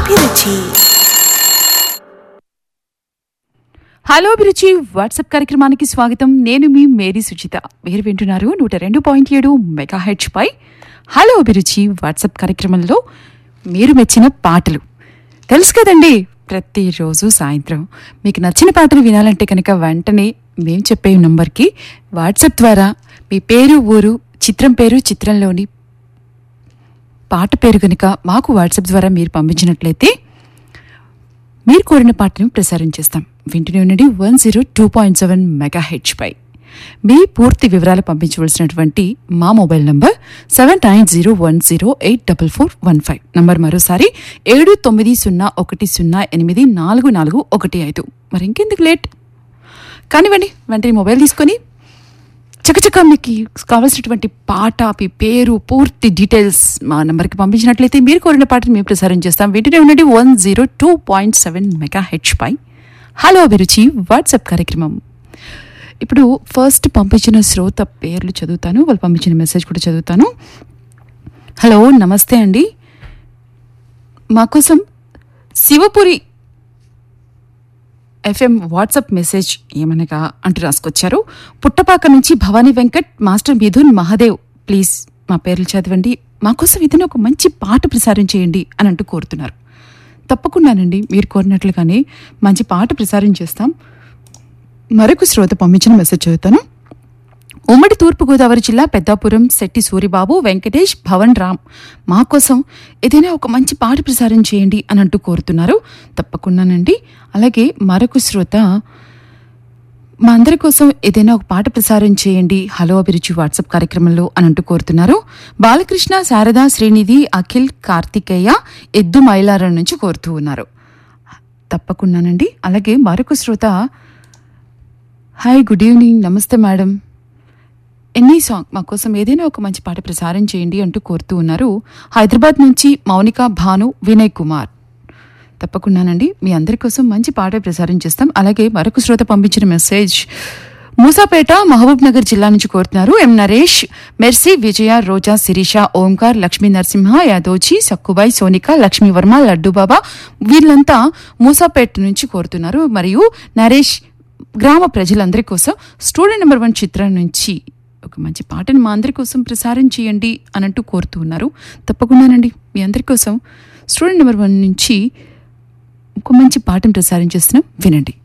అభిరుచి. హలో అభిరుచి వాట్సాప్ కార్యక్రమానికి స్వాగతం. నేను మీ మేరీ సుచిత. మీరు వింటున్నారు 102.7 మెగాహెర్ట్జ్ పై హలో అభిరుచి వాట్సాప్ కార్యక్రమంలో మీరు మెచ్చిన పాటలు. తెలుసు కదండి, ప్రతిరోజు సాయంత్రం మీకు నచ్చిన పాటలు వినాలంటే కనుక వెంటనే మేము చెప్పే నంబర్కి వాట్సాప్ ద్వారా మీ పేరు, ఊరు, చిత్రం పేరు, చిత్రంలోని పాట పేరు కనుక మాకు వాట్సాప్ ద్వారా మీరు పంపించినట్లయితే మీరు కోరిన పాటను ప్రసారం చేస్తాం. వింటూనే ఉండండి 102.7 మెగాహెర్ట్జ్ పై. మీ పూర్తి వివరాలు పంపించవలసినటువంటి మా మొబైల్ నంబర్ 7901084415. నంబర్ మరోసారి 7901084415. మరి ఇంకెందుకు లేట్, కానివ్వండి వెంటనే మొబైల్ తీసుకొని చకచక మీకు కావాల్సినటువంటి పాట, మీ పేరు, పూర్తి డీటెయిల్స్ మా నంబర్కి పంపించినట్లయితే మీరు కోరిన పాటను మేము ప్రసారం చేస్తాం. వింటూనే ఉండండి 102.7 మెగాహెర్ట్జ్ పై హలో అభిరుచి వాట్సాప్ కార్యక్రమం. ఇప్పుడు ఫస్ట్ పంపించిన శ్రోత పేర్లు చదువుతాను, వాళ్ళు పంపించిన మెసేజ్ కూడా చదువుతాను. హలో, నమస్తే అండి. మా కోసం శివపురి FM వాట్సాప్ మెసేజ్ ఏమనగా అంటూ రాసుకొచ్చారు. పుట్టపాక నుంచి భవానీ వెంకట్, మాస్టర్ మిథున్, మహాదేవ్. ప్లీజ్ మా పేర్లు చదవండి, మా కోసం ఏదైనా ఒక మంచి పాట ప్రసారం చేయండి అని అంటూ కోరుతున్నారు. తప్పకుండానండి, మీరు కోరినట్లుగానే మంచి పాట ప్రసారం చేస్తాం. మరొక శ్రోత పంపించిన మెసేజ్ చదువుతాను. ఉమ్మడి తూర్పుగోదావరి జిల్లా పెద్దాపురం శెట్టి సూరిబాబు, వెంకటేష్, భవన్ రామ్. మా కోసం ఏదైనా ఒక మంచి పాట ప్రసారం చేయండి అని అంటూ కోరుతున్నారు. తప్పకుండానండి. అలాగే మరొక శ్రోత మా అందరి కోసం ఏదైనా ఒక పాట ప్రసారం చేయండి హలో అభిరుచి వాట్సాప్ కార్యక్రమంలో అని అంటూ కోరుతున్నారు. బాలకృష్ణ, శారద, శ్రీనిధి, అఖిల్, కార్తికేయ ఎద్దు మైలారం నుంచి కోరుతూ ఉన్నారు. తప్పకుండానండి. అలాగే మరొక శ్రోత హాయ్, గుడ్ ఈవినింగ్, నమస్తే మేడం, ఎనీ సాంగ్ మా కోసం ఏదైనా ఒక మంచి పాట ప్రసారం చేయండి అంటూ కోరుతూ ఉన్నారు. హైదరాబాద్ నుంచి మౌనిక, భాను, వినయ్ కుమార్. తప్పకుండానండి, మీ అందరి కోసం మంచి పాట ప్రసారం చేస్తాం. అలాగే మరొక శ్రోత పంపించిన మెసేజ్ మూసాపేట, మహబూబ్ నగర్ జిల్లా నుంచి కోరుతున్నారు. ఎం నరేష్, మెర్సీ, విజయ, రోజా, శిరీష, ఓంకార్, లక్ష్మీ నరసింహ, యాదోజీ, సక్కుబాయ్, సోనిక, లక్ష్మీవర్మ, లడ్డూబాబా వీళ్ళంతా మూసాపేట నుంచి కోరుతున్నారు. మరియు నరేష్ గ్రామ ప్రజలందరి కోసం స్టూడెంట్ నెంబర్ 1 చిత్రం నుంచి ఒక మంచి పాటను మా అందరి కోసం ప్రసారం చేయండి అని అంటూ కోరుతూ ఉన్నారు. తప్పకుండానండి, మీ అందరి కోసం స్టూడెంట్ నెంబర్ 1 నుంచి ఒక మంచి పాటను ప్రసారం చేస్తున్నాం, వినండి.